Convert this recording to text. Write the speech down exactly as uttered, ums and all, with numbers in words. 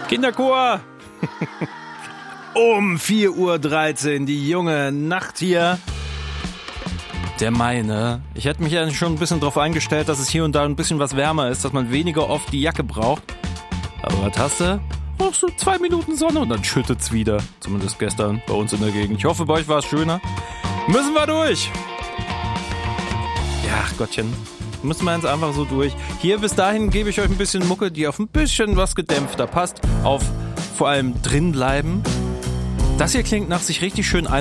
Kinderchor! Um vier Uhr dreizehn, die junge Nacht hier. Der meine. Ich hätte mich ja schon ein bisschen darauf eingestellt, dass es hier und da ein bisschen was wärmer ist, dass man weniger oft die Jacke braucht. Aber was hast du? Auch so zwei Minuten Sonne und dann schüttet's wieder. Zumindest gestern bei uns in der Gegend. Ich hoffe, bei euch war es schöner. Müssen wir durch. Ja, Gottchen. Müssen wir jetzt einfach so durch. Hier bis dahin gebe ich euch ein bisschen Mucke, die auf ein bisschen was gedämpfter passt. Auf vor allem drin bleiben. Das hier klingt nach sich richtig schön ein